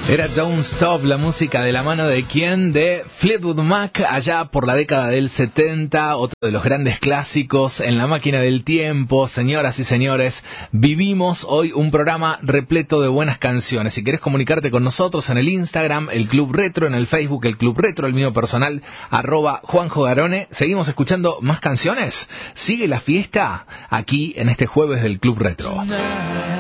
Era Don't Stop, la música de la mano de quién, de Fleetwood Mac, allá por la década del 70, otro de los grandes clásicos en la máquina del tiempo. Señoras y señores, vivimos hoy un programa repleto de buenas canciones. Si querés comunicarte con nosotros en el Instagram, el Club Retro, en el Facebook, el Club Retro, el mío personal, @Juanjo Garone. Seguimos escuchando más canciones. Sigue la fiesta aquí en este jueves del Club Retro.